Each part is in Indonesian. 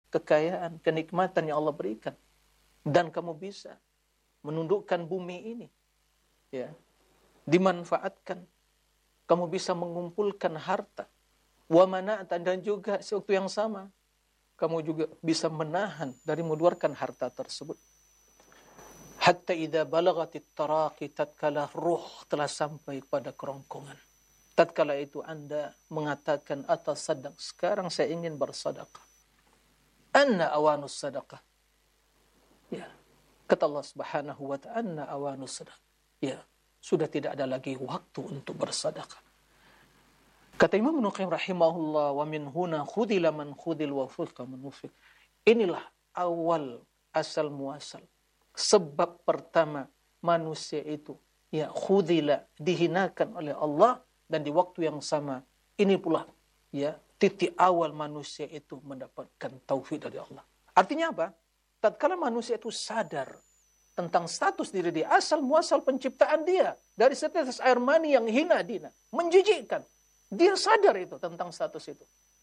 kekayaan, kenikmatan yang Allah berikan. Dan kamu bisa menundukkan bumi ini, ya, dimanfaatkan. Kamu bisa mengumpulkan harta. Wa mana'atan, dan juga sewaktu yang sama kamu juga bisa menahan dari mengeluarkan harta tersebut. Hatta idza balagatit taraqi, tatkala ruh telah sampai pada kerongkongan. Tatkala itu Anda mengatakan atas sadaq, sekarang saya ingin bersedekah. Anna awanus sadaqah. Ya. Kata Allah Subhanahu wa ta'ala, anna awanus sadaqah. Ya, sudah tidak ada lagi waktu untuk bersedekah. Kata Imam Ibnu Qayyim rahimahullah, wa min huna khudila man khudil wa fuqa man wufiq. Inilah awal asal muasal. Sebab pertama manusia itu ya khudila, dihinakan oleh Allah, dan di waktu yang sama ini pula ya titik awal manusia itu mendapatkan taufik dari Allah. Artinya apa? Tatkala manusia itu sadar tentang status diri dia, asal muasal penciptaan dia dari setetes air mani yang hina dina, menjijikkan. Dia sadar itu tentang status itu.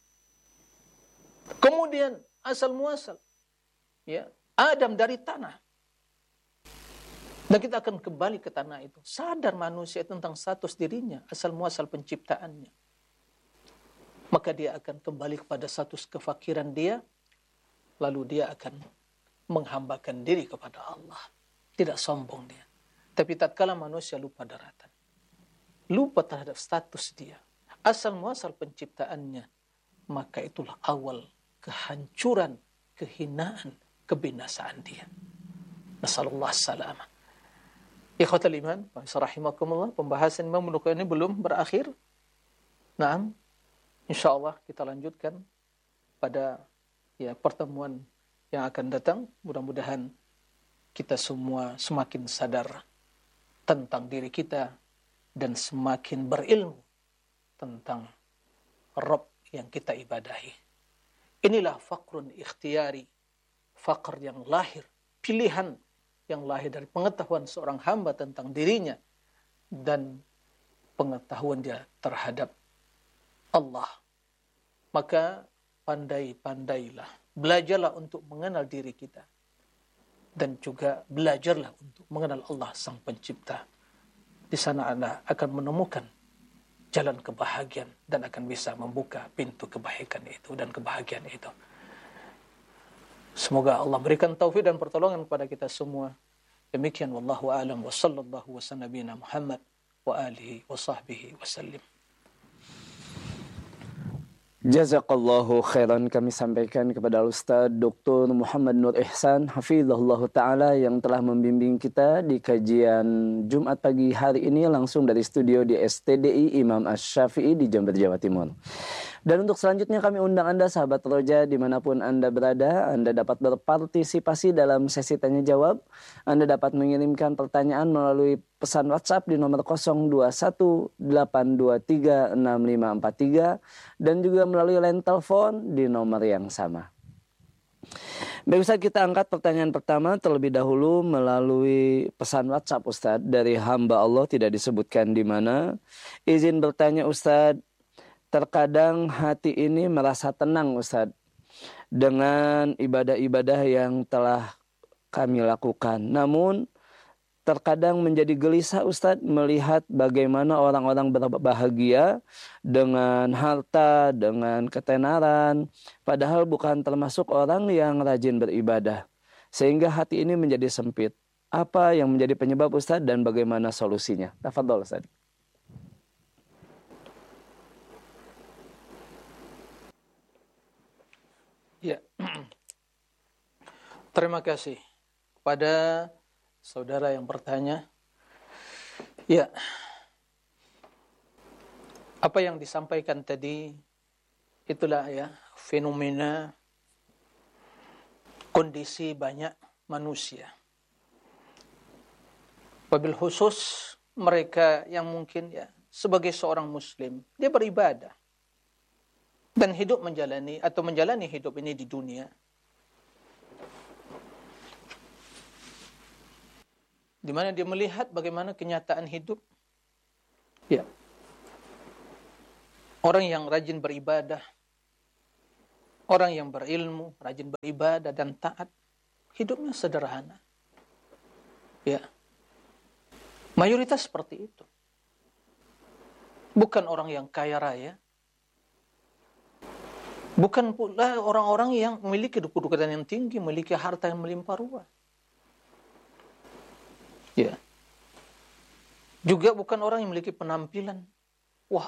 Kemudian asal muasal ya Adam dari tanah. Dan kita akan kembali ke tanah itu. Sadar manusia tentang status dirinya, asal muasal penciptaannya. Maka dia akan kembali kepada status kefakiran dia, lalu dia akan menghambakan diri kepada Allah. Tidak sombong dia. Tapi tatkala manusia lupa daratan, lupa terhadap status dia, asal muasal penciptaannya, maka itulah awal kehancuran, kehinaan, kebinasaan dia. Nasallallahu salamah. Ikhwatal iman, rahimakumullah, pembahasan Imam Ibnu Qayyim ini belum berakhir. Naam, insyaallah kita lanjutkan pada ya pertemuan yang akan datang. Mudah-mudahan kita semua semakin sadar tentang diri kita dan semakin berilmu tentang Rabb yang kita ibadahi. Inilah faqrun ikhtiyari, faqr yang lahir, pilihan yang lahir dari pengetahuan seorang hamba tentang dirinya dan pengetahuan dia terhadap Allah. Maka pandai-pandailah, belajarlah untuk mengenal diri kita, dan juga belajarlah untuk mengenal Allah Sang Pencipta. Di sana Anda akan menemukan jalan kebahagiaan dan akan bisa membuka pintu kebaikan itu dan kebahagiaan itu. Semoga Allah berikan taufik dan pertolongan kepada kita semua. Demikian wallahu a'lam wa sallallahu wa sallam Muhammad wa alihi wa sahbihi wasallim. Jazakallahu khairan, kami sampaikan kepada Ustaz Dr. Muhammad Nur Ihsan hafizahullah ta'ala yang telah membimbing kita di kajian Jumat pagi hari ini langsung dari studio di STDI Imam Asy-Syafi'i di Jember, Jawa Timur. Dan untuk selanjutnya kami undang Anda sahabat Roja dimanapun Anda berada, Anda dapat berpartisipasi dalam sesi tanya jawab. Anda dapat mengirimkan pertanyaan melalui pesan WhatsApp di nomor 0218236543 dan juga melalui line telepon di nomor yang sama. Baik Ustaz, kita angkat pertanyaan pertama terlebih dahulu melalui pesan WhatsApp Ustaz dari hamba Allah, tidak disebutkan di mana. Izin bertanya Ustaz, terkadang hati ini merasa tenang Ustaz dengan ibadah-ibadah yang telah kami lakukan. Namun terkadang menjadi gelisah Ustaz melihat bagaimana orang-orang berbahagia dengan harta, dengan ketenaran, padahal bukan termasuk orang yang rajin beribadah. Sehingga hati ini menjadi sempit. Apa yang menjadi penyebab Ustaz dan bagaimana solusinya? Tafadhol Ustaz. Ya. Terima kasih kepada saudara yang bertanya. Ya. Apa yang disampaikan tadi itulah ya fenomena kondisi banyak manusia. Wabil khusus mereka yang mungkin ya sebagai seorang muslim dia beribadah dan hidup menjalani hidup ini di dunia, di mana dia melihat bagaimana kenyataan hidup. Ya. Orang yang rajin beribadah, Orang yang berilmu, rajin beribadah dan taat, hidupnya sederhana. Ya. Mayoritas seperti itu. Bukan orang yang kaya raya. Bukan pula orang-orang yang memiliki kedudukan yang tinggi, memiliki harta yang melimpah ruah. Ya. Juga bukan orang yang memiliki penampilan. Wah.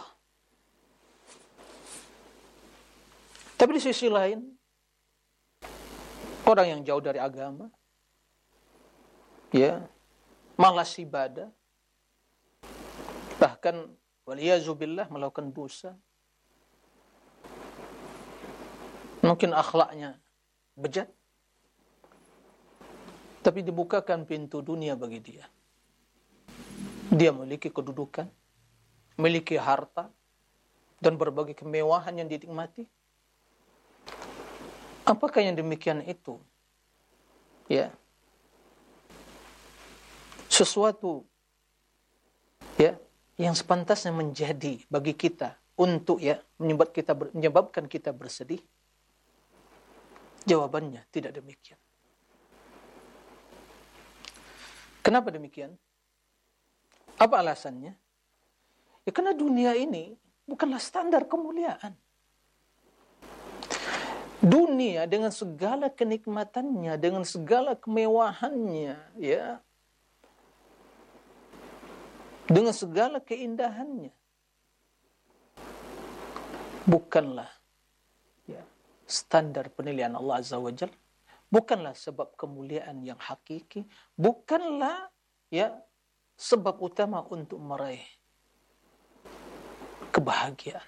Tapi di sisi lain, orang yang jauh dari agama, ya, malas ibadah, bahkan waliyazubillah melakukan dosa, mungkin akhlaknya bejat, tapi dibukakan pintu dunia bagi dia. Dia memiliki kedudukan, memiliki harta, dan berbagai kemewahan yang dinikmati. Apakah yang demikian itu? Ya. Sesuatu ya yang sepantasnya menjadi bagi kita untuk ya menyebabkan kita bersedih. Jawabannya tidak demikian. Kenapa demikian? Apa alasannya? Ya karena dunia ini bukanlah standar kemuliaan. Dunia dengan segala kenikmatannya, dengan segala kemewahannya, ya, dengan segala keindahannya, bukanlah ya standar penilaian Allah Azza wa Jalla, bukanlah sebab kemuliaan yang hakiki, bukanlah ya sebab utama untuk meraih kebahagiaan.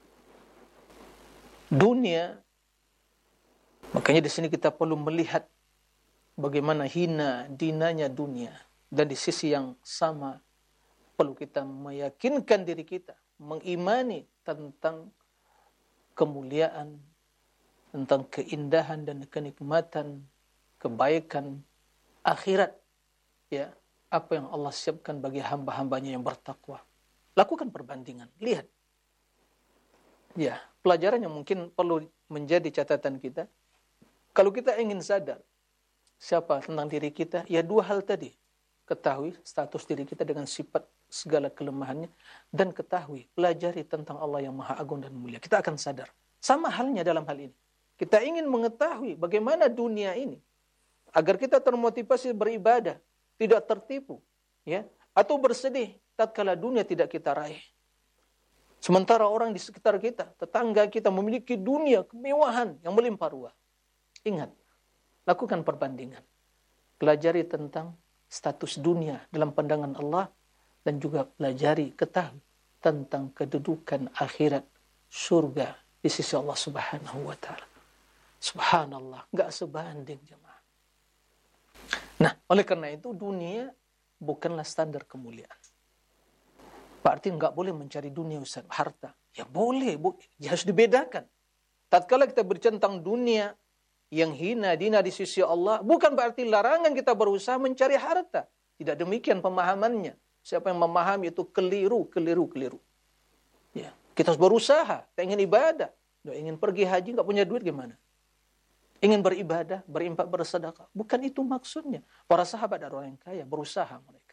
Dunia, makanya di sini kita perlu melihat bagaimana hina dinanya dunia, dan di sisi yang sama perlu kita meyakinkan diri kita, mengimani tentang kemuliaan, tentang keindahan dan kenikmatan, kebaikan akhirat, ya, apa yang Allah siapkan bagi hamba-hambanya yang bertakwa. Lakukan perbandingan, lihat. Ya, pelajaran yang mungkin perlu menjadi catatan kita. Kalau kita ingin sadar siapa tentang diri kita, ya dua hal tadi. Ketahui status diri kita dengan sifat segala kelemahannya, dan ketahui, pelajari tentang Allah yang Maha Agung dan Mulia. Kita akan sadar. Sama halnya dalam hal ini. Kita ingin mengetahui bagaimana dunia ini, agar kita termotivasi beribadah, tidak tertipu, ya, atau bersedih tatkala dunia tidak kita raih. Sementara orang di sekitar kita, tetangga kita memiliki dunia kemewahan yang melimpah ruah. Ingat, lakukan perbandingan. Pelajari tentang status dunia dalam pandangan Allah, dan juga pelajari, ketahui tentang kedudukan akhirat, surga di sisi Allah Subhanahu wa Ta'ala. Subhanallah, enggak sebanding jemaah. Nah, oleh karena itu dunia bukanlah standar kemuliaan. Berarti enggak boleh mencari dunia Ustaz, harta. Ya boleh, ya harus dibedakan. Tatkala kita berbicara tentang dunia yang hina dina di sisi Allah, bukan berarti larangan kita berusaha mencari harta. Tidak demikian pemahamannya. Siapa yang memahami itu keliru. Ya, kita harus berusaha, kita ingin ibadah, ingin pergi haji, enggak punya duit gimana? Ingin beribadah, berinfak, bersedekah. Bukan itu maksudnya. Para sahabat dan orang yang kaya berusaha mereka.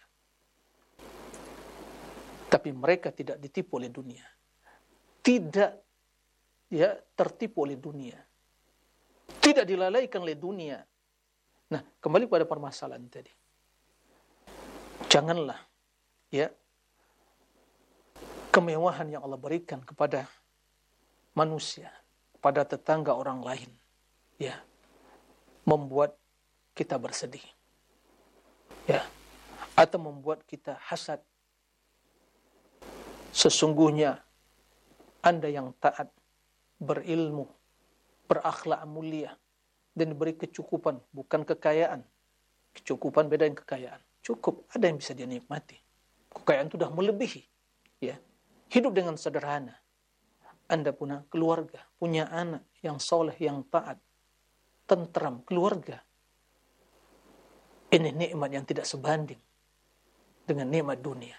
Tapi mereka tidak ditipu oleh dunia. Tidak ya tertipu oleh dunia. Tidak dilalaikan oleh dunia. Nah, kembali pada permasalahan tadi. Janganlah ya kemewahan yang Allah berikan kepada manusia, kepada tetangga orang lain, ya, membuat kita bersedih. Ya. Atau membuat kita hasad. Sesungguhnya Anda yang taat, berilmu, berakhlak mulia, dan diberi kecukupan, bukan kekayaan. Kecukupan beda dengan kekayaan. Cukup, ada yang bisa dia nikmati. Kekayaan itu sudah melebihi. Ya. Hidup dengan sederhana. Anda punya keluarga, punya anak yang soleh, yang taat, tentram, keluarga. Ini nikmat yang tidak sebanding dengan nikmat dunia.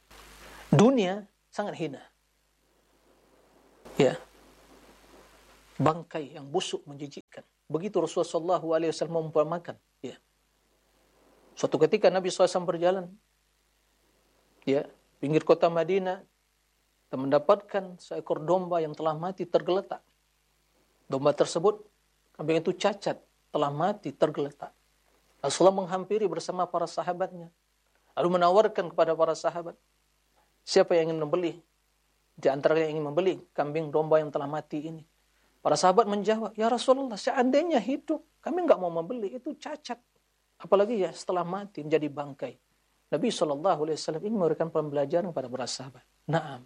Dunia sangat hina. Ya. bangkai yang busuk menjijikkan. Begitu Rasulullah SAW mengumpamakan. Ya. Suatu ketika Nabi SAW berjalan, ya, pinggir kota Madinah, dan mendapatkan seekor domba yang telah mati tergeletak. Domba tersebut, kambing itu cacat, telah mati tergeletak. Rasulullah menghampiri bersama para sahabatnya, lalu menawarkan kepada para sahabat, siapa yang ingin membeli? Di antara yang ingin membeli kambing domba yang telah mati ini. Para sahabat menjawab, ya Rasulullah, seandainya hidup, kami nggak mau membeli, itu cacat. Apalagi ya setelah mati menjadi bangkai. Nabi SAW ingin memberikan pembelajaran kepada para sahabat. Naam.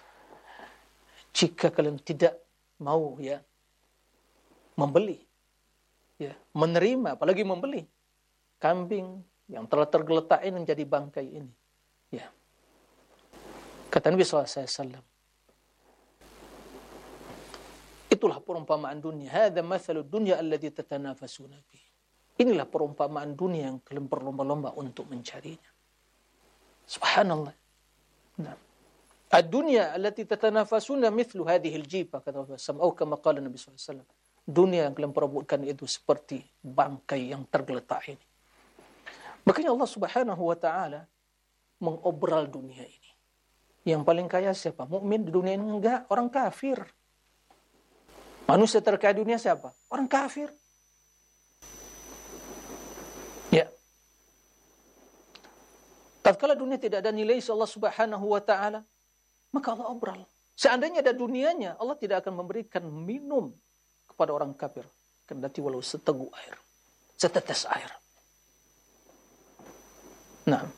Jika kalian tidak mau ya membeli, ya menerima, apalagi membeli kambing yang telah tergeletak ini menjadi bangkai ini, ya. Kata Nabi SAW, itulah perumpamaan dunia. Hadza mathalud dunya alladzi tatanafasuna fi. Inilah perumpamaan dunia yang kalian berlomba-lomba untuk mencarinya. Subhanallah. Nah. Ad-dunya allati tatanafasuna mithlu hadhihi al-jiba kata Rasulullah atau kama qala Nabi SAW. Dunia yang kalian perebutkan itu seperti bangkai yang tergeletak ini. Makanya Allah Subhanahu wa taala mengobral dunia ini. Yang paling kaya siapa? Mukmin di dunia ini enggak, orang kafir. Manusia terkaya dunia siapa? Orang kafir. Ya. Tatkala dunia tidak ada nilai Allah Subhanahu wa taala, maka Allah obral. Seandainya ada dunianya, Allah tidak akan memberikan minum kepada orang kafir, kendati walau seteguk air, setetes air. Nah,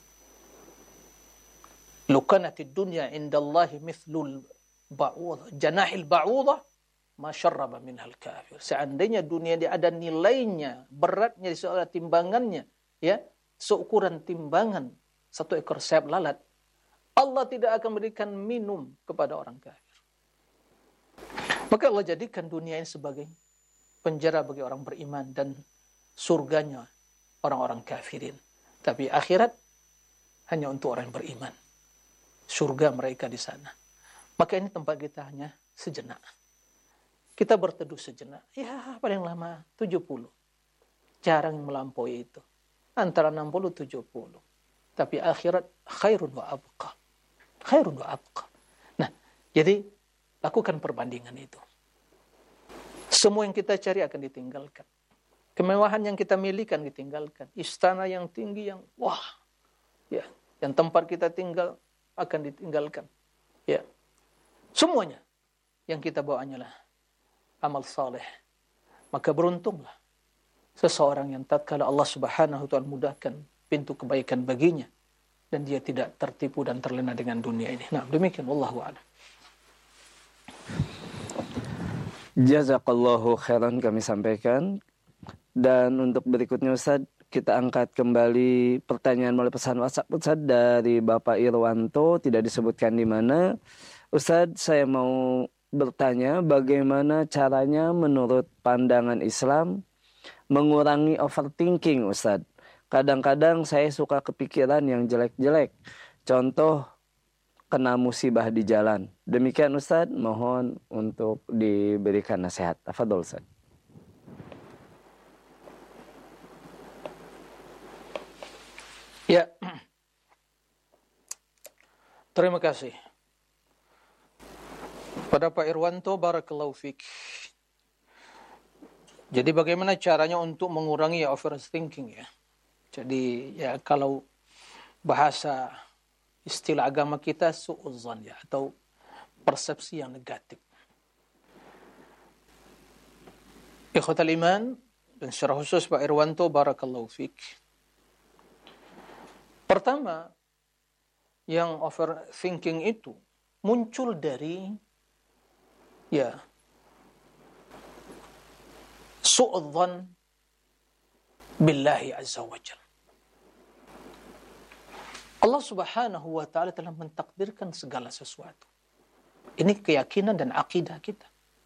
lukanatid dunya indallahi mithlul ba'udah, janahil ba'udah, ma syarraba minhal kafir. Seandainya dunia dia ada nilainya, beratnya soal timbangannya, ya, seukuran timbangan satu ekor sayap lalat, Allah tidak akan memberikan minum kepada orang kafir. Maka Allah jadikan dunia ini sebagai penjara bagi orang beriman dan surganya orang-orang kafirin. Tapi akhirat hanya untuk orang yang beriman. Surga mereka di sana. Maka ini tempat kita hanya sejenak. Kita berteduh sejenak. Ya paling lama 70. Jarang melampaui itu. Antara 60-70. Tapi akhirat khairun wa abqa. Khairun wa abqa. Nah, jadi lakukan perbandingan itu. Semua yang kita cari akan ditinggalkan. Kemewahan yang kita miliki akan ditinggalkan. Istana yang tinggi yang wah, ya, yang tempat kita tinggal akan ditinggalkan. Ya. Semuanya yang kita bawa hanyalah amal saleh. Maka beruntunglah seseorang yang tatkala Allah Subhanahu wa taala mudahkan pintu kebaikan baginya dan dia tidak tertipu dan terlena dengan dunia ini. Nah, demikian wallahu a'lam. Jazakallahu khairan kami sampaikan. Dan untuk berikutnya Ustaz, kita angkat kembali pertanyaan melalui pesan WhatsApp Ustaz dari Bapak Irwanto, tidak disebutkan di mana. Ustaz, saya mau bertanya bagaimana caranya menurut pandangan Islam mengurangi overthinking Ustaz. Kadang-kadang saya suka kepikiran yang jelek-jelek. Contoh, kena musibah di jalan. Demikian Ustaz, mohon untuk diberikan nasihat. Tafadhol Ustaz. Ya. Terima kasih. Pada Pak Irwanto, barakallahu fiik. Jadi bagaimana caranya untuk mengurangi overthinking ya? Jadi ya kalau bahasa istilah agama kita su'udzan ya, atau persepsi yang negatif. Ikhwatal iman, dan secara khusus Pak Irwanto, barakallahu fiik. Pertama, yang overthinking itu muncul dari ya su'udzan billahi azza wa jalla. Allah Subhanahu wa taala telah mentakdirkan segala sesuatu. Ini keyakinan dan akidah kita.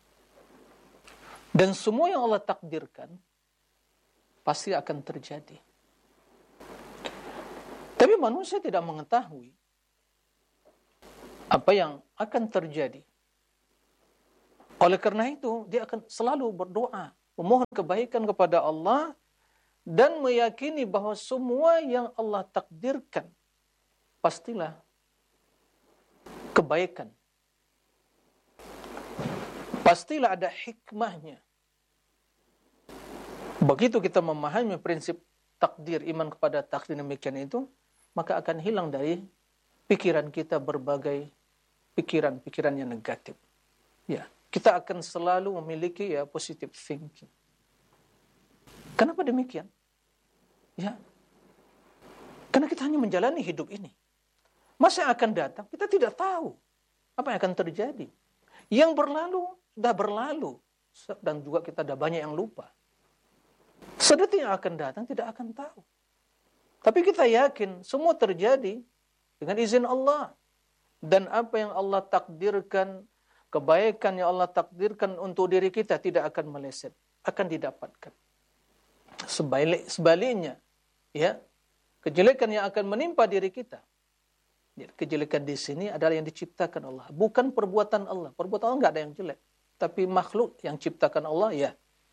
Dan semua yang Allah takdirkan pasti akan terjadi. Tapi manusia tidak mengetahui apa yang akan terjadi Oleh karena itu, dia akan selalu berdoa, memohon kebaikan kepada Allah, dan meyakini bahwa semua yang Allah takdirkan, pastilah kebaikan. Pastilah ada hikmahnya. Begitu kita memahami prinsip takdir, iman kepada takdir demikian itu, maka akan hilang dari pikiran kita berbagai pikiran-pikiran yang negatif. Ya, kita akan selalu memiliki positive thinking. Kenapa demikian? Ya, karena kita hanya menjalani hidup ini. Masa yang akan datang kita tidak tahu apa yang akan terjadi. Yang berlalu sudah berlalu, dan juga kita ada banyak yang lupa. Sedetik yang akan datang tidak akan tahu. Tapi kita yakin semua terjadi dengan izin Allah. Dan apa yang Allah takdirkan, kebaikan yang Allah takdirkan untuk diri kita tidak akan meleset, akan didapatkan. Sebaliknya, ya, kejelekan yang akan menimpa diri kita. Kejelekan di sini adalah yang diciptakan Allah, bukan perbuatan Allah. Perbuatan Allah nggak ada yang jelek, tapi makhluk yang ciptakan Allah ya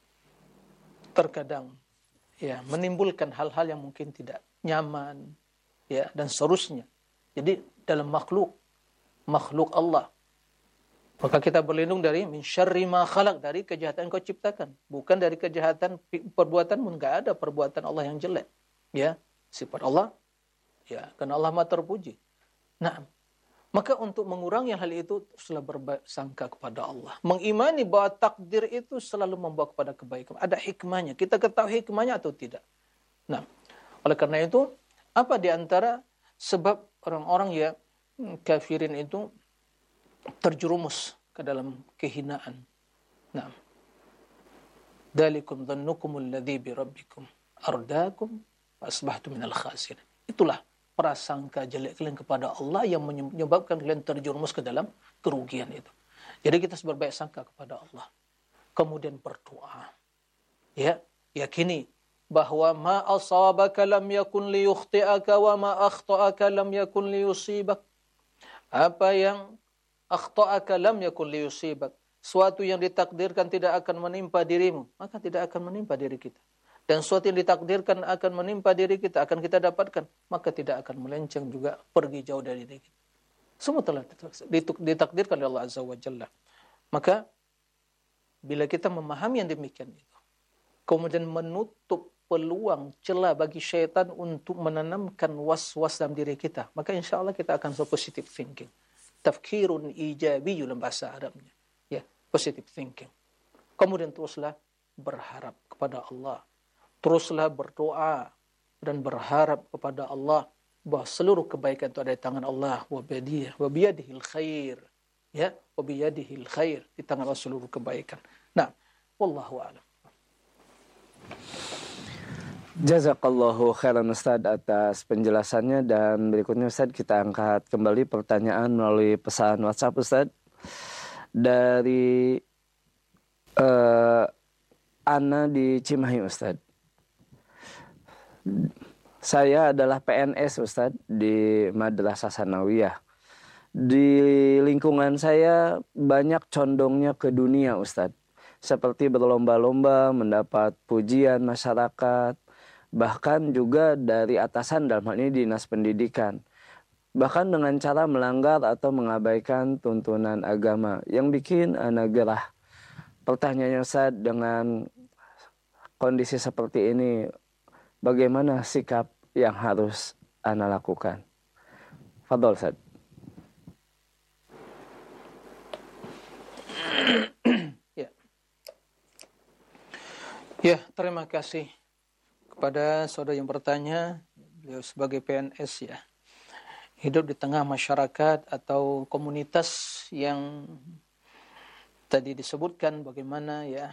terkadang ya menimbulkan hal-hal yang mungkin tidak nyaman, ya, dan seterusnya. Jadi dalam makhluk Allah, maka kita berlindung dari min syarri ma khalaq, dari kejahatan yang kau ciptakan, bukan dari kejahatan perbuatanmu. Enggak ada perbuatan Allah yang jelek, ya, sifat Allah, ya, karena Allah Maha terpuji. Nah, maka untuk mengurangi hal itu selalu bersangka kepada Allah, mengimani bahwa takdir itu selalu membawa kepada kebaikan, ada hikmahnya. Kita ketahui hikmahnya atau tidak. Nah, oleh karena itu, apa di antara sebab orang-orang ya kafirin itu terjerumus ke dalam kehinaan? Nah, dzalikum dhannukumul ladzi bi rabbikum ardaakum asbahtum minal khasirin. Itulah prasangka jelek kalian kepada Allah yang menyebabkan kalian terjerumus ke dalam kerugian itu. Jadi kita harus berbaik sangka kepada Allah. Kemudian berdoa. Ya, yakini bahwa ma asabaka lam yakun liyukhti'aka wa ma akhta'aka lam yakun liyusibak. Apa yang akhta'aka lam yakun liyusibak. Suatu yang ditakdirkan tidak akan menimpa dirimu, maka tidak akan menimpa diri kita. Dan suatu yang ditakdirkan akan menimpa diri kita, akan kita dapatkan, maka tidak akan melenceng juga, pergi jauh dari diri kita. Semua telah ditakdirkan oleh Allah Azza wa Jalla. Maka bila kita memahami yang demikian itu, kemudian menutup peluang celah bagi syaitan untuk menanamkan was-was dalam diri kita, maka insya Allah kita akan so positive thinking. Tafkirun ijabi dalam bahasa Arabnya, ya, positive thinking. Kemudian teruslah berharap kepada Allah, teruslah berdoa dan berharap kepada Allah bahwa seluruh kebaikan itu ada di tangan Allah, wa biyadihil khair, ya, wa biyadihil khair, di tangan Allah seluruh kebaikan. Nah, wallahu a'lam. Jazakallahu khairan Ustaz atas penjelasannya, dan berikutnya Ustaz kita angkat kembali pertanyaan melalui pesan WhatsApp Ustaz dari Ana di Cimahi Ustaz. Saya adalah PNS Ustadz di Madrasah Sanawiyah. Di lingkungan saya banyak condongnya ke dunia Ustadz. Seperti berlomba-lomba mendapat pujian masyarakat. Bahkan juga dari atasan, dalam hal ini dinas pendidikan. Bahkan dengan cara melanggar atau mengabaikan tuntunan agama. Yang bikin anak gerah. Pertanyaannya Ustadz, dengan kondisi seperti ini, bagaimana sikap yang harus ana lakukan? Fadhol Ustaz. Ya, terima kasih kepada saudara yang bertanya. Beliau sebagai PNS ya, hidup di tengah masyarakat atau komunitas yang tadi disebutkan, bagaimana ya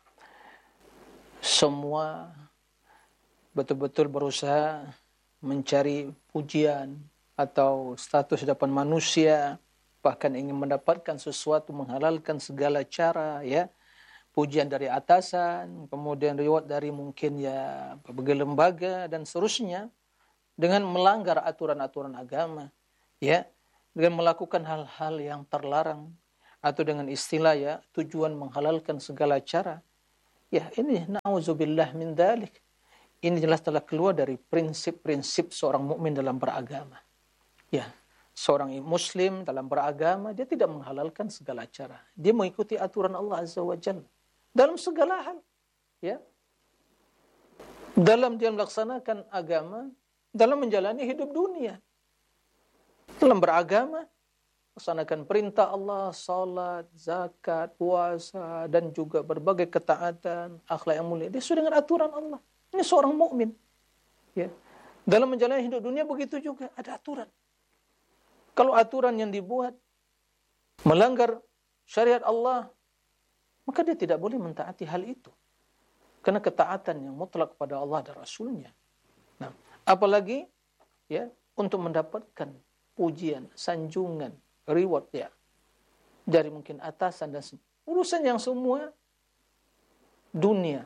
semua betul-betul berusaha mencari pujian atau status di depan manusia, bahkan ingin mendapatkan sesuatu, menghalalkan segala cara, ya, pujian dari atasan, kemudian reward dari mungkin ya berbagai lembaga dan seterusnya, dengan melanggar aturan-aturan agama, ya, dengan melakukan hal-hal yang terlarang, atau dengan istilah ya tujuan menghalalkan segala cara. Ya, ini na'udzubillah min dzalik. Ini jelas telah keluar dari prinsip-prinsip seorang mukmin dalam beragama. Ya, seorang muslim dalam beragama dia tidak menghalalkan segala cara. Dia mengikuti aturan Allah Azza wa Jalla dalam segala hal. Ya. Dalam dia melaksanakan agama, dalam menjalani hidup dunia. Dalam beragama, laksanakan perintah Allah, salat, zakat, puasa, dan juga berbagai ketaatan, akhlak yang mulia. Dia sesuai dengan aturan Allah. Ini seorang mukmin. Ya. Dalam menjalani hidup dunia begitu juga ada aturan. Kalau aturan yang dibuat melanggar syariat Allah, maka dia tidak boleh mentaati hal itu. Karena ketaatan yang mutlak kepada Allah dan Rasulnya. Nah, apalagi ya untuk mendapatkan pujian, sanjungan, reward ya dari mungkin atasan dan urusan yang semua dunia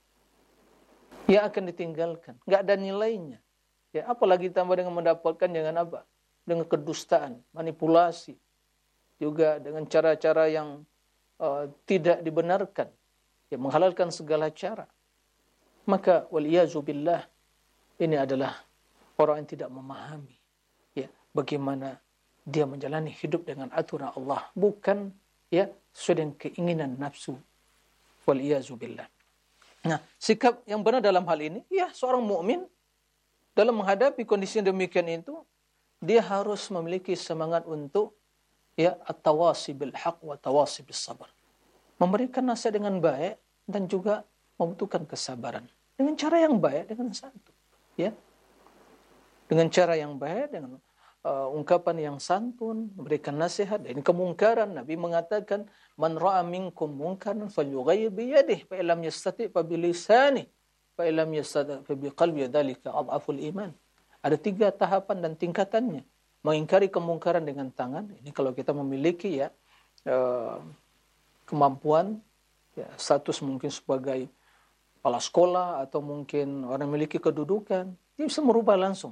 yang akan ditinggalkan, nggak ada nilainya. Ya, apalagi tambah dengan mendapatkan dengan apa? Dengan kedustaan, manipulasi, juga dengan cara-cara yang tidak dibenarkan, ya menghalalkan segala cara. Maka waliyazubillah ini adalah orang yang tidak memahami ya bagaimana dia menjalani hidup dengan aturan Allah, bukan ya sesuai dengan keinginan nafsu. Waliyazubillah. Nah, sikap yang benar dalam hal ini, ya seorang mukmin dalam menghadapi kondisi demikian itu, dia harus memiliki semangat untuk ya at-tawasi bil haq wa tawasi bis sabr. Memberikan nasihat dengan baik dan juga membutuhkan kesabaran. Dengan cara yang baik, dengan santun. Ya. Dengan cara yang baik, dengan ungkapan yang santun, memberikan nasihat. Ini kemungkaran. Nabi mengatakan, man ra'a minkum munkaran falyughayyir bi yadihi fa illam yastati' fa bi lisanihi fa illam yastati' fa bi qalbihi dzalika adhaful iman. Ada 3 tahapan dan tingkatannya. Mengingkari kemungkaran dengan tangan. Ini kalau kita memiliki ya kemampuan, ya, status mungkin sebagai kepala sekolah atau mungkin orang memiliki kedudukan, dia bisa merubah langsung.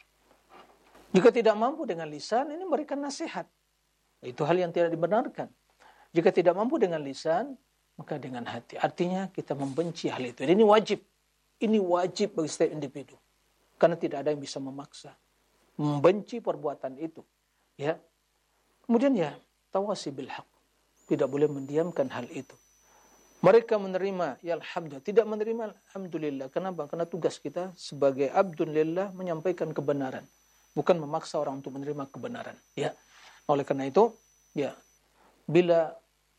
Jika tidak mampu dengan lisan, ini memberikan nasihat. Itu hal yang tidak dibenarkan. Jika tidak mampu dengan lisan, maka dengan hati. Artinya kita membenci hal itu. Ini wajib. Ini wajib bagi setiap individu. Karena tidak ada yang bisa memaksa. Membenci perbuatan itu. Ya. Kemudian ya, tawasi bil haq. Tidak boleh mendiamkan hal itu. Mereka menerima, ya alhamdulillah. Tidak menerima, alhamdulillah. Kenapa? Karena tugas kita sebagai abdulillah menyampaikan kebenaran. Bukan memaksa orang untuk menerima kebenaran. Ya. Oleh karena itu, ya, bila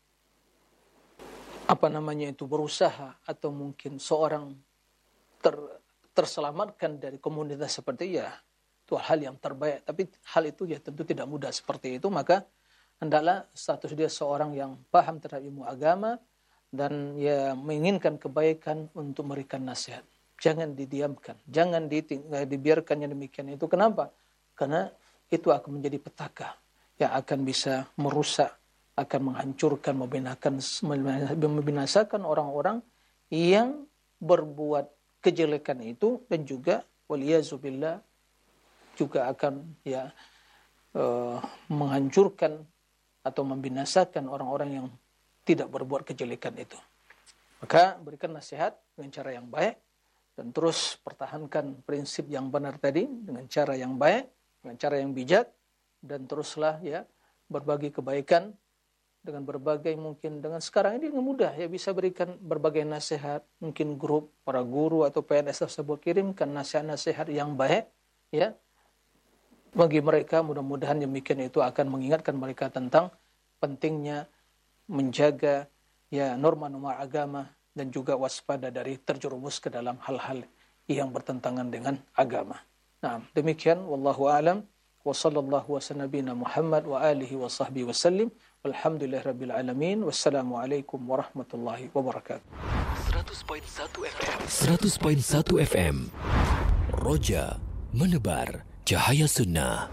berusaha atau mungkin seorang terselamatkan dari komunitas seperti ya, itu hal yang terbaik. Tapi hal itu ya tentu tidak mudah seperti itu. Maka hendaklah status dia seorang yang paham terhadap ilmu agama dan ya menginginkan kebaikan untuk memberikan nasihat. Jangan didiamkan, jangan dibiarkan yang demikian itu. Kenapa? Karena itu akan menjadi petaka yang akan bisa merusak, akan menghancurkan, membinasakan orang-orang yang berbuat kejelekan itu, dan juga waliyazubillah juga akan ya menghancurkan atau membinasakan orang-orang yang tidak berbuat kejelekan itu. Maka berikan nasihat dengan cara yang baik dan terus pertahankan prinsip yang benar tadi dengan cara yang baik, dengan cara yang bijak, dan teruslah ya berbagi kebaikan dengan berbagai mungkin dengan sekarang ini dengan mudah ya bisa berikan berbagai nasihat, mungkin grup para guru atau PNS tersebut kirimkan nasihat-nasihat yang baik ya bagi mereka, mudah-mudahan demikian itu akan mengingatkan mereka tentang pentingnya menjaga ya norma-norma agama dan juga waspada dari terjerumus ke dalam hal-hal yang bertentangan dengan agama. Nah, demikian wallahu a'lam wa sallallahu wasallam Muhammad wa alihi wa sahbihi wasallim walhamdulillahirabbil alamin wassalamualaikum warahmatullahi wabarakatuh. 100.1 FM 100.1 FM Roja menebar cahaya sunnah.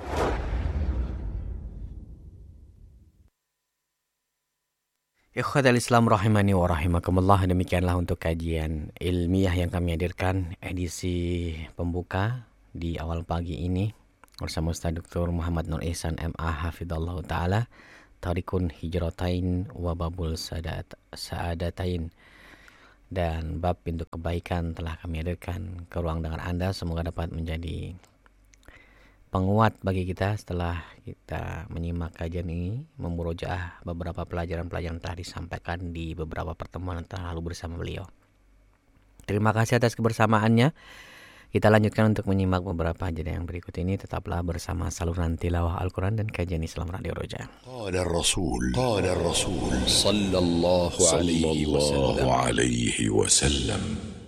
Ikhwatal Islam rahimani wa rahimakumullah, demikianlah untuk kajian ilmiah yang kami hadirkan edisi pembuka di awal pagi ini bersama Ustaz Dr. Muhammad Nur Ihsan MA Hafidhallahu Ta'ala. Tarikun Hijratain wa Babul Sa'adatain. Dan bab pintu kebaikan telah kami hadirkan ke ruang dengar Anda. Semoga dapat menjadi penguat bagi kita setelah kita menyimak kajian ini, memurojaah beberapa pelajaran-pelajaran telah disampaikan di beberapa pertemuan yang telah lalu bersama beliau. Terima kasih atas kebersamaannya. Kita lanjutkan untuk menyimak beberapa jeda yang berikut ini. Tetaplah bersama saluran tilawah Al-Quran dan kajian Islam Radio Roja. Qala Rasul sallallahu alaihi wasallam.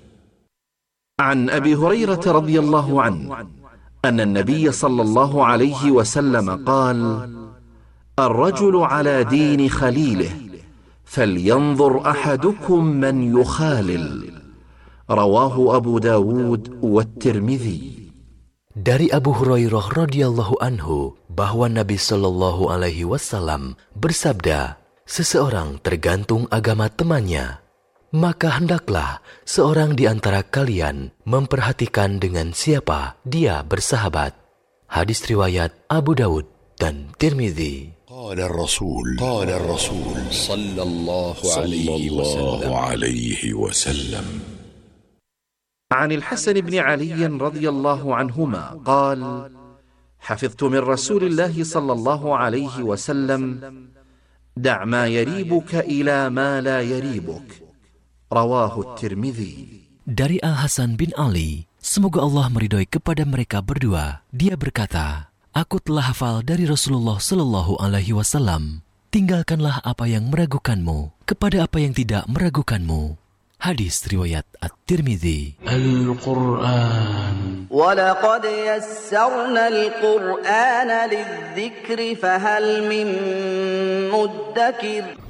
An Abi Hurairah radhiyallahu anhu أن النبي صلى الله عليه وسلم قال: الرجل على دين خليله فلينظر أحدكم من يخالل. رواه أبو داود والترمذي. Dari Abu Hurairah radhiyallahu anhu bahwa Nabi sallallahu alaihi wasallam bersabda, seseorang tergantung agama temannya, maka hendaklah seorang di antara kalian memperhatikan dengan siapa dia bersahabat. Hadis riwayat Abu Dawud dan Tirmidzi. Qala Rasul sallallahu alaihi wasallam. عن الحسن بن علي رضي الله عنهما قال: حفظت من رسول الله صلى الله عليه وسلم: دع ما يريبك إلى ما لا يريبك. رواه الترمذي. Dari Al-Hasan bin Ali, semoga Allah meridhoi kepada mereka berdua, dia berkata, aku telah hafal dari Rasulullah sallallahu alaihi wasallam, tinggalkanlah apa yang meragukanmu kepada apa yang tidak meragukanmu. Hadis riwayat At-Tirmidzi. Al-Quran. وَلَقَدْ يَسَّرْنَا الْقُرْآنَ لِلذِّكْرِ فَهَلْ مِن مُّدَّكِرٍ.